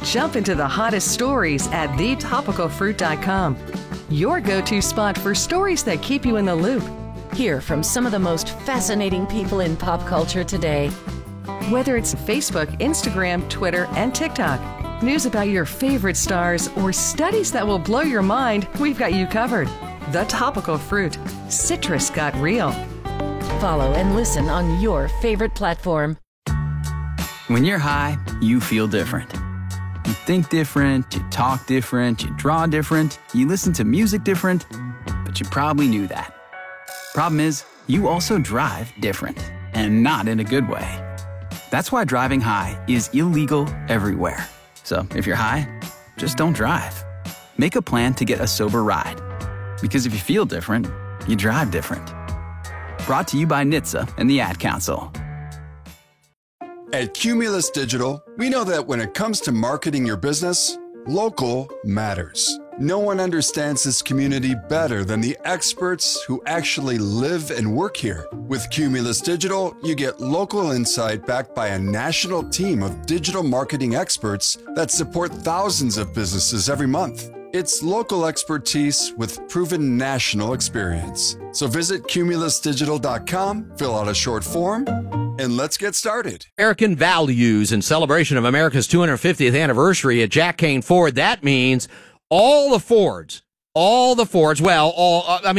Jump into the hottest stories at thetopicalfruit.com. Your go-to spot for stories that keep you in the loop. Hear from some of the most fascinating people in pop culture today. Whether it's Facebook, Instagram, Twitter, and TikTok, news about your favorite stars, or studies that will blow your mind, we've got you covered. The Topical Fruit. Citrus got real. Follow and listen on your favorite platform. When you're high, you feel different. You think different, you talk different, you draw different, you listen to music different, but you probably knew that. Problem is, you also drive different, and not in a good way. That's why driving high is illegal everywhere. So if you're high, just don't drive. Make a plan to get a sober ride. Because if you feel different, you drive different. Brought to you by NHTSA and the Ad Council. At Cumulus Digital, we know that when it comes to marketing your business, local matters. No one understands this community better than the experts who actually live and work here. With Cumulus Digital, you get local insight backed by a national team of digital marketing experts that support thousands of businesses every month. It's local expertise with proven national experience. So visit cumulusdigital.com, fill out a short form, and let's get started. American values in celebration of America's 250th anniversary at Jack Kane Ford. That means all the Fords, well, let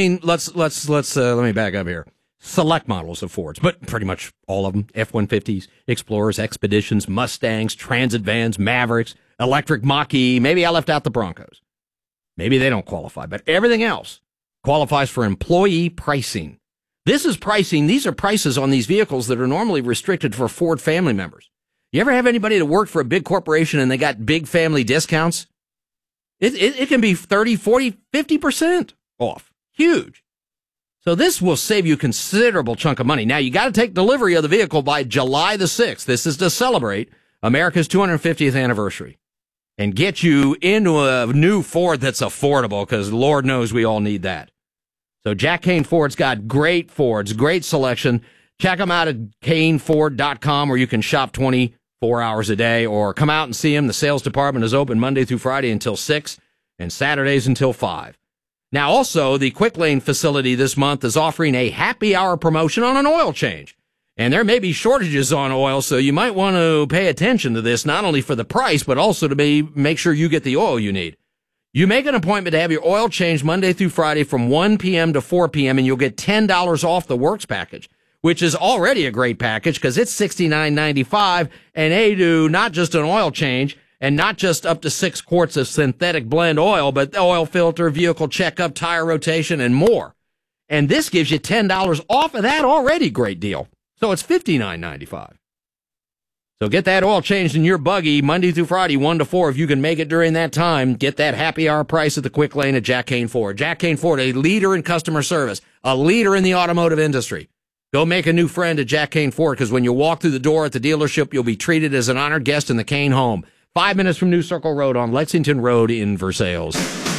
me back up here. Select models of Fords, but pretty much all of them. F-150s, Explorers, Expeditions, Mustangs, Transit vans, Mavericks, electric Mach-E. Maybe I left out the Broncos. Maybe they don't qualify, but everything else qualifies for employee pricing. This is pricing. These are prices on these vehicles that are normally restricted for Ford family members. You ever have anybody that worked for a big corporation and they got big family discounts? It can be 30, 40, 50% off. Huge. So this will save you a considerable chunk of money. Now, you got to take delivery of the vehicle by July the 6th. This is to celebrate America's 250th anniversary and get you into a new Ford that's affordable, because Lord knows we all need that. So Jack Kane Ford's got great Fords, great selection. Check them out at caneford.com, where you can shop 24 hours a day, or come out and see them. The sales department is open Monday through Friday until 6 and Saturdays until 5. Now, also, the Quick Lane facility this month is offering a happy hour promotion on an oil change. And there may be shortages on oil, so you might want to pay attention to this, not only for the price, but also to make sure you get the oil you need. You make an appointment to have your oil changed Monday through Friday from 1 p.m. to 4 p.m., and you'll get $10 off the Works package, which is already a great package because it's $69.95, and they do not just an oil change and not just up to 6 quarts of synthetic blend oil, but oil filter, vehicle checkup, tire rotation, and more. And this gives you $10 off of that already great deal. So it's $59.95. So get that oil changed in your buggy Monday through Friday, 1 to 4. If you can make it during that time, get that happy hour price at the Quick Lane at Jack Kane Ford. Jack Kane Ford, a leader in customer service, a leader in the automotive industry. Go make a new friend at Jack Kane Ford, because when you walk through the door at the dealership, you'll be treated as an honored guest in the Kane home. 5 minutes from New Circle Road on Lexington Road in Versailles.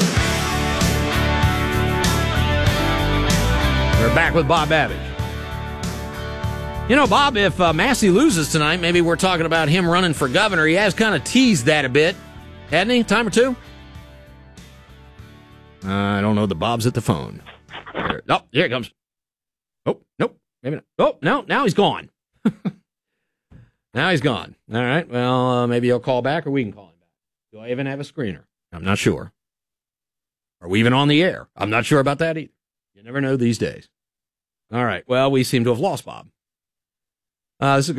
We're back with Bob Babbage. You know, Bob, if Massey loses tonight, maybe we're talking about him running for governor. He has kind of teased that a bit, hadn't he? Time or two? I don't know. The Bob's at the phone. Oh, here it comes. Oh, nope. Maybe not. Oh, no, now he's gone. Now he's gone. All right. Well, maybe he'll call back, or we can call him back. Do I even have a screener? I'm not sure. Are we even on the air? I'm not sure about that either. You never know these days. All right. Well, we seem to have lost Bob. This is